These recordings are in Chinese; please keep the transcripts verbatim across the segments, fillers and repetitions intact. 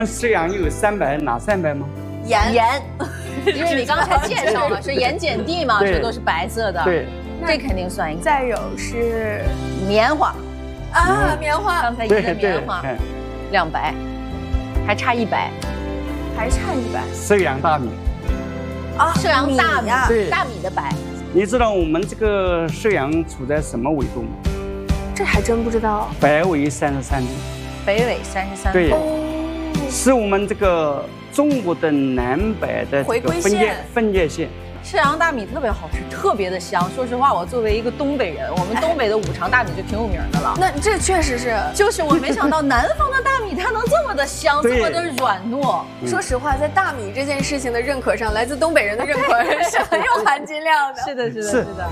沈阳有三白，哪三白吗？ 盐盐，因为你刚才介绍了是盐碱地嘛，这都是白色的。 对， 这肯定算一个。 再有是棉花啊，棉花， 刚才赢的棉花，两白，还差一白， 还差一白。 沈阳大米啊，沈阳大米啊， 大米的白。 你知道我们这个沈阳处在什么纬度吗？ 这还真不知道。 北纬三十三度， 北纬三十三度。 对，是我们这个中国的南北的这个分界分界线。 沈阳大米特别好吃，特别的香。说实话，我作为一个东北人，我们东北的五常大米就挺有名的了。 那这确实是， 就是我没想到南方的大米它能这么的香，这么的软糯。 说实话，在大米这件事情的认可上，来自东北人的认可是很有含金量的。 是的，是的，是的。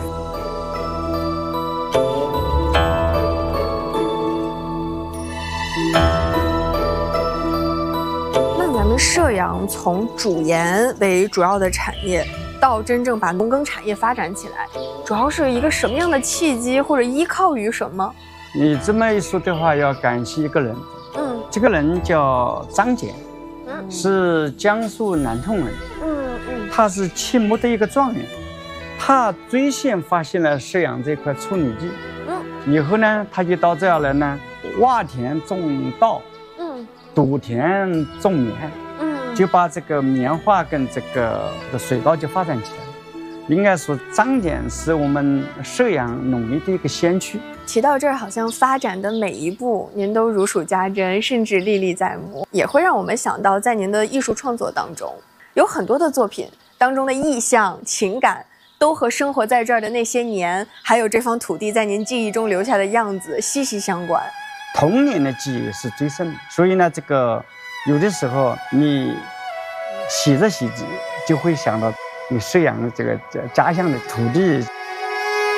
咱们沈阳从主盐为主要的产业，到真正把农耕产业发展起来，主要是一个什么样的契机，或者依靠于什么？ 你这么一说的话，要感谢一个人，嗯，这个人叫张謇，嗯，是江苏南通人，嗯嗯，他是清末的一个状元，他最先发现了沈阳这块处女地，嗯，以后呢，他就到这儿来呢，挖田种稻。堵田种棉，嗯，就把这个棉花跟这个水稻就发展起来了。应该说，张謇是我们沈阳农业的一个先驱。 提到这儿，好像发展的每一步您都如数家珍，甚至历历在目，也会让我们想到，在您的艺术创作当中，有很多的作品当中的意象、情感，都和生活在这儿的那些年，还有这方土地在您记忆中留下的样子息息相关。 童年的记忆是最深的，所以呢，这个有的时候你写着写着就会想到你沈阳的这个家乡的土地。